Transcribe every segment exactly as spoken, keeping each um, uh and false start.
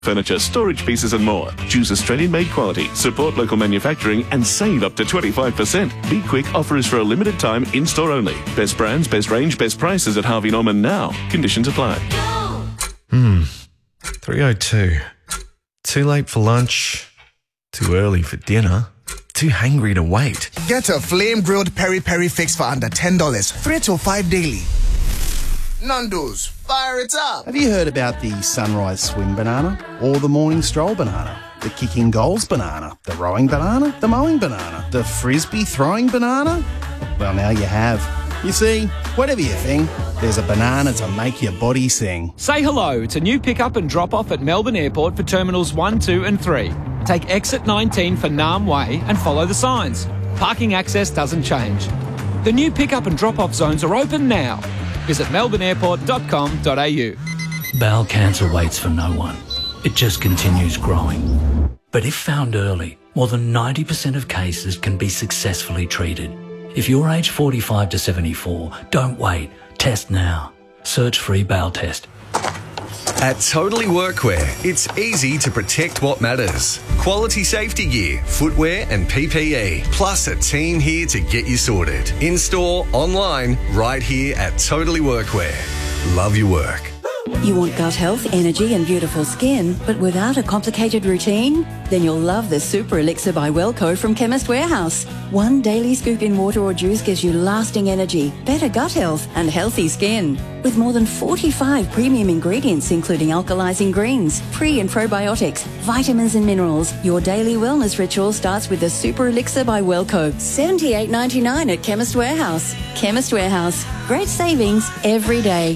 furniture, storage pieces and more. Choose Australian-made quality, support local manufacturing and save up to twenty-five percent. Be quick, offer is for a limited time, in-store only. Best brands, best range, best prices at Harvey Norman now. Conditions apply. Hmm. three oh two. Too late for lunch. Too early for dinner. Too hungry to wait. Get a flame-grilled peri-peri fix for under ten dollars. Three to five daily. Nando's, fire it up. Have you heard about the sunrise swim banana or the morning stroll banana? The kicking goals banana, the rowing banana, the mowing banana, the frisbee throwing banana? Well, now you have. You see, whatever you think, there's a banana to make your body sing. Say hello to new pick-up and drop-off at Melbourne Airport for Terminals one, two and three. Take exit nineteen for Nam Way and follow the signs. Parking access doesn't change. The new pick-up and drop-off zones are open now. Visit melbourne airport dot com dot a u. Bowel cancer waits for no one. It just continues growing. But if found early, more than ninety percent of cases can be successfully treated. If you're aged forty-five to seventy-four, don't wait. Test now. Search free bowel test. At Totally Workwear, it's easy to protect what matters. Quality safety gear, footwear and P P E, plus a team here to get you sorted. In-store, online, right here at Totally Workwear. Love your work. You want gut health, energy and beautiful skin, but without a complicated routine? Then you'll love the Super Elixir by Wellco from Chemist Warehouse. One daily scoop in water or juice gives you lasting energy, better gut health and healthy skin. With more than forty-five premium ingredients including alkalizing greens, pre and probiotics, vitamins and minerals, your daily wellness ritual starts with the Super Elixir by Wellco. seventy-eight ninety-nine at Chemist Warehouse. Chemist Warehouse. Great savings every day.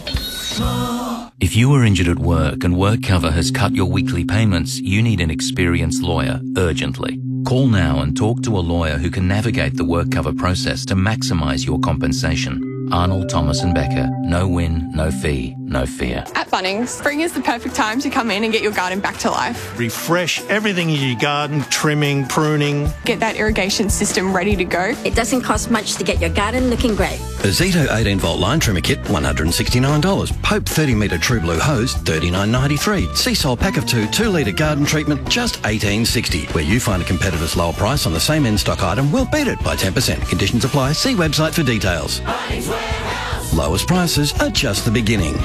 If you were injured at work and WorkCover has cut your weekly payments, you need an experienced lawyer urgently. Call now and talk to a lawyer who can navigate the WorkCover process to maximise your compensation. Arnold, Thomas and Becker. No win, no fee, no fear. At Bunnings, spring is the perfect time to come in and get your garden back to life. Refresh everything in your garden, trimming, pruning. Get that irrigation system ready to go. It doesn't cost much to get your garden looking great. A Zito eighteen volt line trimmer kit, one hundred sixty-nine dollars. Pope thirty metre True Blue hose, thirty-nine ninety-three. Seasol pack of two, two litre garden treatment, just eighteen sixty. Where you find a competitor's lower price on the same in-stock item, we'll beat it by ten percent. Conditions apply. See website for details. Lowest prices are just the beginning.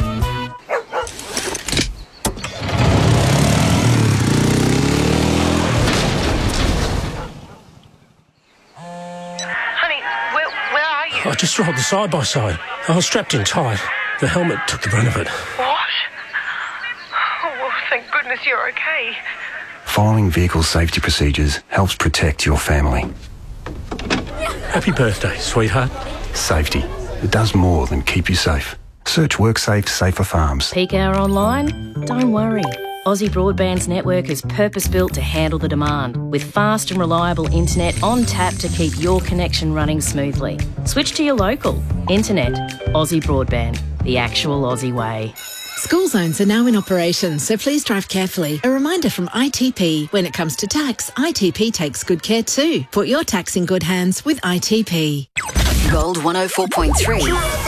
Honey, where, where are you? I just rolled the side by side. I was strapped in tight. The helmet took the brunt of it. What? Oh, well, thank goodness you're okay. Following vehicle safety procedures helps protect your family. Happy birthday, sweetheart. Safety. It does more than keep you safe. Search WorkSafe Safer Farms. Peak hour online? Don't worry. Aussie Broadband's network is purpose-built to handle the demand, with fast and reliable internet on tap to keep your connection running smoothly. Switch to your local. Internet. Aussie Broadband. The actual Aussie way. School zones are now in operation, so please drive carefully. A reminder from I T P. When it comes to tax, I T P takes good care too. Put your tax in good hands with I T P. Gold one oh four point three.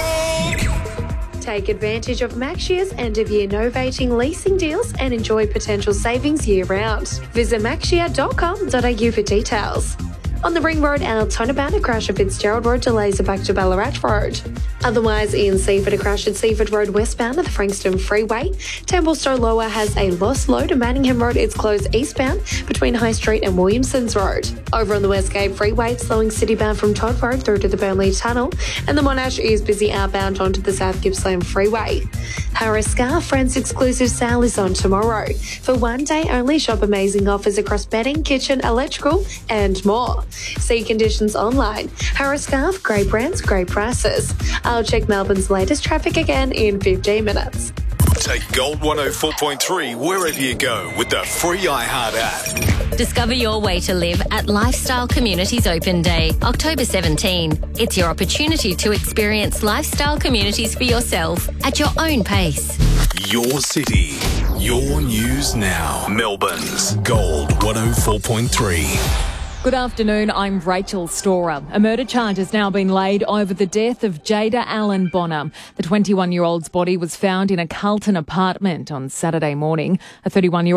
Take advantage of Maxia's end-of-year novating leasing deals and enjoy potential savings year-round. Visit maxia dot com dot a u for details. On the Ring Road and Altonaban, a crash at Fitzgerald Road delays are back to Ballarat Road. Otherwise, Ian Seaford, a crash at Seaford Road westbound at the Frankston Freeway. Templestowe Lower has a lost load and Manningham Road is closed eastbound between High Street and Williamson's Road. Over on the Westgate Freeway, it's slowing citybound from Todd Road through to the Burnley Tunnel, and the Monash is busy outbound onto the South Gippsland Freeway. Harris Scarf Friends exclusive sale is on tomorrow. For one day only, shop amazing offers across bedding, kitchen, electrical and more. See conditions online. Harris Scarf, great brands, great prices. I'll check Melbourne's latest traffic again in fifteen minutes. Take Gold one oh four point three wherever you go with the free iHeart app. Discover your way to live at Lifestyle Communities Open Day, October seventeenth. It's your opportunity to experience lifestyle communities for yourself at your own pace. Your city, your news now. Melbourne's Gold one oh four point three. Good afternoon, I'm Rachel Storer. A murder charge has now been laid over the death of Jada Allen Bonner. The twenty-one-year-old's body was found in a Carlton apartment on Saturday morning. A thirty-one-year-old